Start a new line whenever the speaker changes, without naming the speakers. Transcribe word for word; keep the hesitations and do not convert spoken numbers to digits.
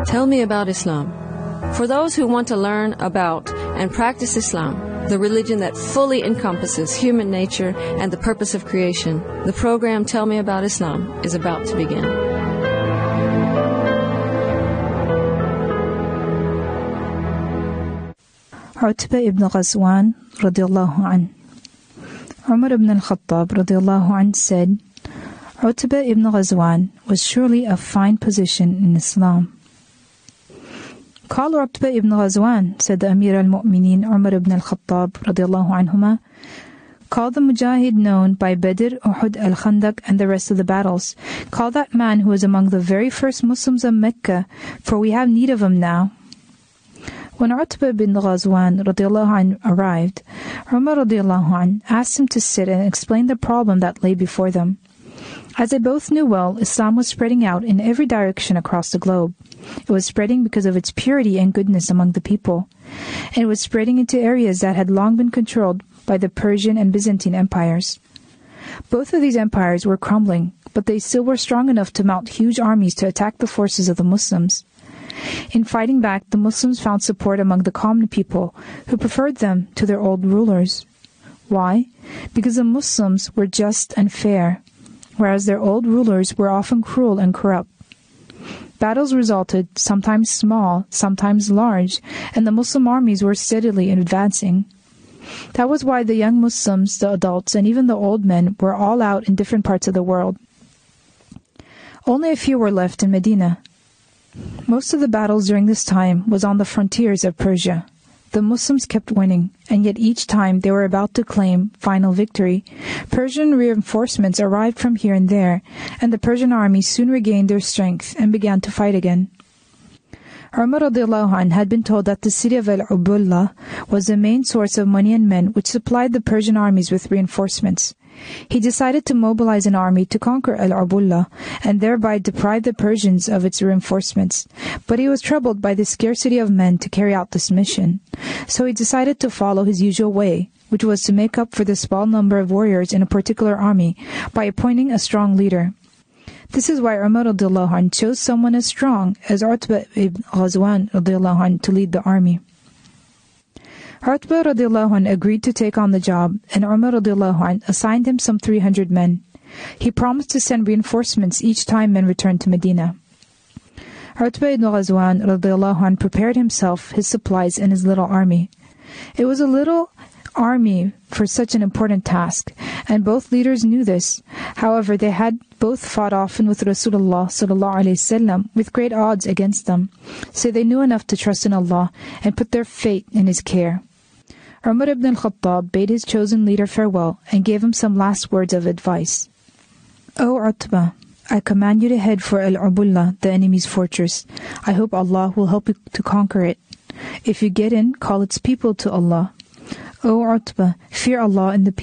Tell me about Islam. For those who want to learn about and practice Islam, the religion that fully encompasses human nature and the purpose of creation, the program Tell Me About Islam is about to begin.
Utbah ibn Ghazwan radiallahu anh. Umar ibn al-Khattab radiallahu anh said, Utbah ibn Ghazwan was surely of fine position in Islam. قال عتبة ibn Ghazwan, said the Amir al-Mu'mineen Umar ibn al-Khattab radiallahu anhuma, call the Mujahid known by Badr, Uhud, al-Khandaq and the rest of the battles. Call that man who was among the very first Muslims of Mecca, for we have need of him now. When Utbah ibn Ghazwan radiallahu anh arrived, Umar radiallahu anh asked him to sit and explain the problem that lay before them. As they both knew well, Islam was spreading out in every direction across the globe. It was spreading because of its purity and goodness among the people. And it was spreading into areas that had long been controlled by the Persian and Byzantine empires. Both of these empires were crumbling, but they still were strong enough to mount huge armies to attack the forces of the Muslims. In fighting back, the Muslims found support among the common people, who preferred them to their old rulers. Why? Because the Muslims were just and fair, whereas their old rulers were often cruel and corrupt. Battles resulted, sometimes small, sometimes large, and the Muslim armies were steadily advancing. That was why the young Muslims, the adults, and even the old men were all out in different parts of the world. Only a few were left in Medina. Most of the battles during this time was on the frontiers of Persia. The Muslims kept winning, and yet each time they were about to claim final victory, Persian reinforcements arrived from here and there, and the Persian army soon regained their strength and began to fight again. Umar radiallahu anh had been told that the city of Al-Ubullah was the main source of money and men which supplied the Persian armies with reinforcements. He decided to mobilize an army to conquer Al-Ubullah and thereby deprive the Persians of its reinforcements. But he was troubled by the scarcity of men to carry out this mission. So he decided to follow his usual way, which was to make up for the small number of warriors in a particular army by appointing a strong leader. This is why Umar radiallahu anh chose someone as strong as Utbah ibn Ghazwan radiallahu anh to lead the army. Utbah radiallahu anh agreed to take on the job, and Umar radiallahu anh assigned him some three hundred men. He promised to send reinforcements each time men returned to Medina. Utbah ibn Ghazwan radiallahu anh prepared himself, his supplies, and his little army. It was a little army for such an important task, and both leaders knew this. However, they had both fought often with Rasulullah sallallahu alaihi wasallam with great odds against them, so they knew enough to trust in Allah and put their fate in His care. Umar ibn al-Khattab bade his chosen leader farewell and gave him some last words of advice. O Utbah, I command you to head for Al-Ubullah, the enemy's fortress. I hope Allah will help you to conquer it. If you get in, call its people to Allah. O Utbah, fear Allah and the people.